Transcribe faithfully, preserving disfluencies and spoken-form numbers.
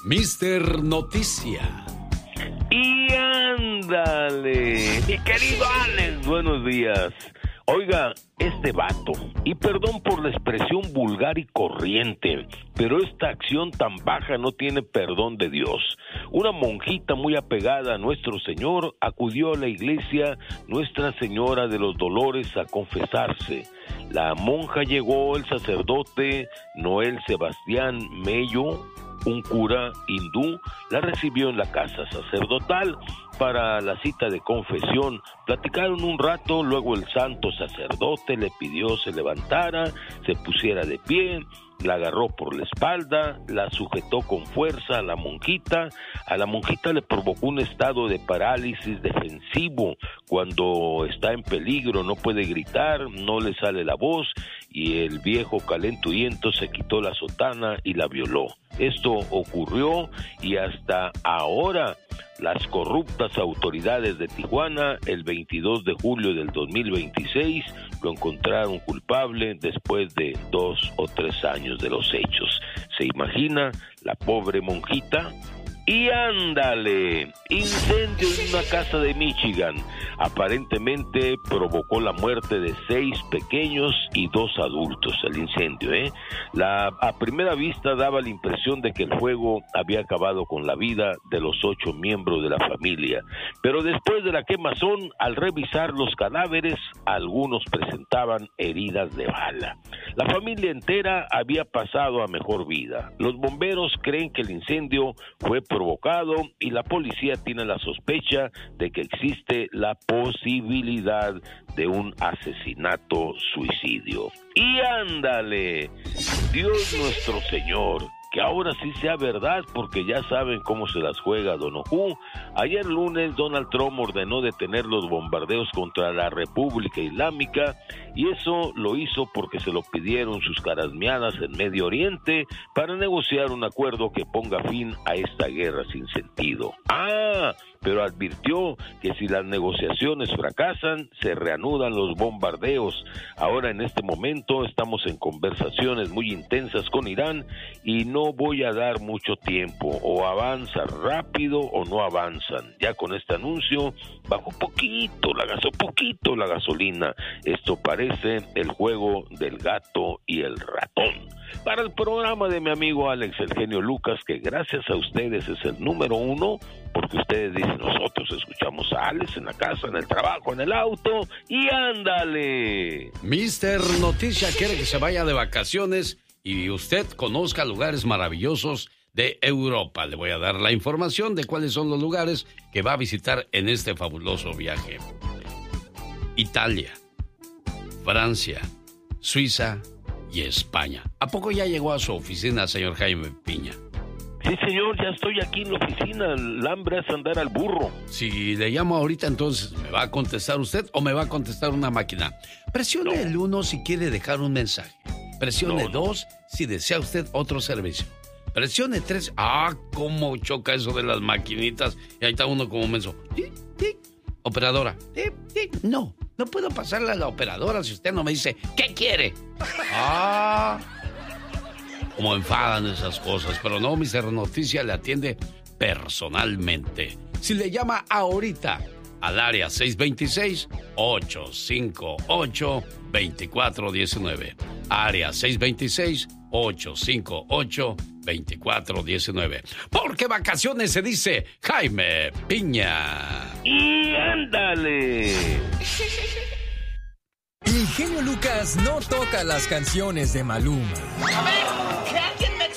mister Noticia. Y ándale, mi querido Alex, buenos días. Oiga, este vato, y perdón por la expresión vulgar y corriente, pero esta acción tan baja no tiene perdón de Dios. Una monjita muy apegada a nuestro Señor acudió a la iglesia Nuestra Señora de los Dolores a confesarse. La monja llegó, el sacerdote Noel Sebastián Mello, un cura hindú, la recibió en la casa sacerdotal para la cita de confesión. Platicaron un rato, luego el santo sacerdote le pidió se levantara, se pusiera de pie, la agarró por la espalda, la sujetó con fuerza a la monjita. A la monjita le provocó un estado de parálisis defensivo. Cuando está en peligro no puede gritar, no le sale la voz, y el viejo calenturiento se quitó la sotana y la violó. Esto ocurrió y hasta ahora las corruptas autoridades de Tijuana, el veintidós de julio del dos mil veintiséis, lo encontraron culpable después de dos o tres años de los hechos. ¿Se imagina la pobre monjita? Y ándale, incendio en una casa de Michigan. Aparentemente provocó la muerte de seis pequeños y dos adultos, el incendio, ¿eh? La, a primera vista daba la impresión de que el fuego había acabado con la vida de los ocho miembros de la familia. Pero después de la quemazón, al revisar los cadáveres, algunos presentaban heridas de bala. La familia entera había pasado a mejor vida. Los bomberos creen que el incendio fue provocado y la policía tiene la sospecha de que existe la posibilidad de un asesinato suicidio. Y ándale, Dios nuestro Señor, que ahora sí sea verdad, porque ya saben cómo se las juega Don Ojú. Ayer lunes Donald Trump ordenó detener los bombardeos contra la República Islámica, y eso lo hizo porque se lo pidieron sus carasmeadas en Medio Oriente para negociar un acuerdo que ponga fin a esta guerra sin sentido. Ah, pero advirtió que si las negociaciones fracasan, se reanudan los bombardeos. Ahora en este momento estamos en conversaciones muy intensas con Irán y no voy a dar mucho tiempo, o avanza rápido o no avanzan. Ya con este anuncio bajó poquito la gaso, poquito la gasolina. Esto parece el juego del gato y el ratón. Para el programa de mi amigo Alex El Genio Lucas, que gracias a ustedes es el número uno, porque ustedes dicen, nosotros escuchamos a Alex en la casa, en el trabajo, en el auto, y ándale. mister Noticia quiere que se vaya de vacaciones y usted conozca lugares maravillosos de Europa. Le voy a dar la información de cuáles son los lugares que va a visitar en este fabuloso viaje. Italia, Francia, Suiza y España. ¿A poco ya llegó a su oficina, señor Jaime Piña? Sí, señor, ya estoy aquí en la oficina. El hambre es andar al burro. Si le llamo ahorita, entonces, ¿me va a contestar usted o me va a contestar una máquina? Presione no. el uno si quiere dejar un mensaje. Presione no, no. dos si desea usted otro servicio. Presione tres. Ah, cómo choca eso de las maquinitas. Y ahí está uno como menso. ¡Tic, tic! Operadora. ¡Tic, tic! No, no puedo pasarle a la operadora si usted no me dice ¿qué quiere? Ah, como enfadan esas cosas. Pero no, mister Noticia le atiende personalmente. Si le llama ahorita al área seis dos seis, ocho cinco ocho, dos cuatro uno nueve. Área seis dos seis, ocho cinco ocho, dos cuatro uno nueve. Porque vacaciones se dice Jaime Piña. Y ándale. El genio Lucas no toca las canciones de Maluma. A ver, ¿qué alguien me